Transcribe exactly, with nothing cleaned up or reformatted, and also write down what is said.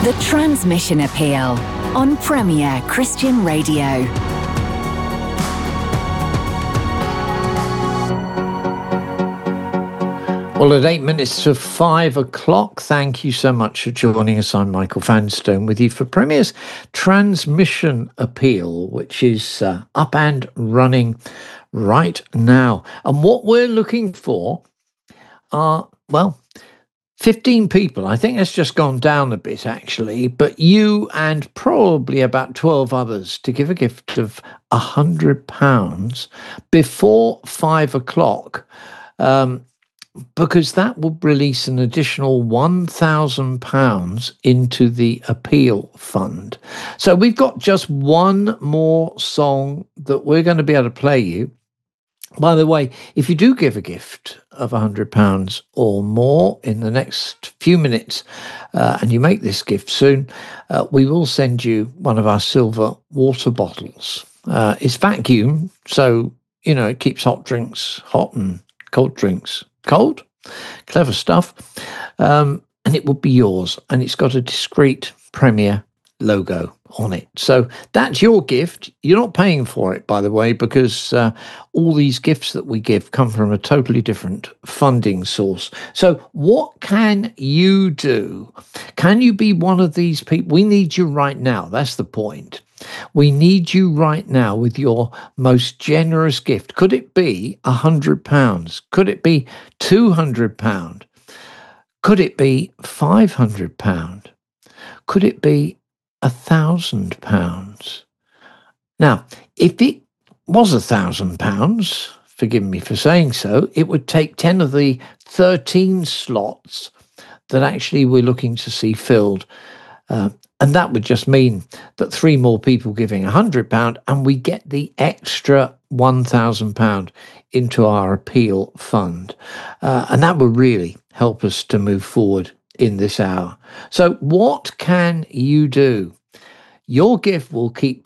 The Transmission Appeal on Premier Christian Radio. Well, at eight minutes to five o'clock, thank you so much for joining us. I'm Michael Vanstone with you for Premier's Transmission Appeal, which is uh, up and running right now. And what we're looking for are, well, fifteen people. I think that's just gone down a bit, actually, but you and probably about twelve others to give a gift of one hundred pounds before five o'clock. Um, because that will release an additional one thousand pounds into the appeal fund. So we've got just one more song that we're going to be able to play you. By the way, if you do give a gift of one hundred pounds or more in the next few minutes, uh, and you make this gift soon, uh, we will send you one of our silver water bottles. Uh, it's vacuum, so, you know, it keeps hot drinks hot and cold drinks cold. Clever stuff. Um, and it will be yours. And it's got a discreet Premier logo on it. So that's your gift. You're not paying for it, by the way, because uh, all these gifts that we give come from a totally different funding source. So what can you do? Can you be one of these people? We need you right now. That's the point. We need you right now with your most generous gift. Could it be one hundred pounds? Could it be two hundred pounds? Could it be five hundred pounds? Could it be one thousand pounds? Now, if it was one thousand pounds, forgive me for saying so, it would take ten of the thirteen slots that actually we're looking to see filled. Uh, and that would just mean that three more people giving one hundred pounds and we get the extra one thousand pounds into our appeal fund. Uh, and that would really help us to move forward in this hour. So what can you do? Your gift will keep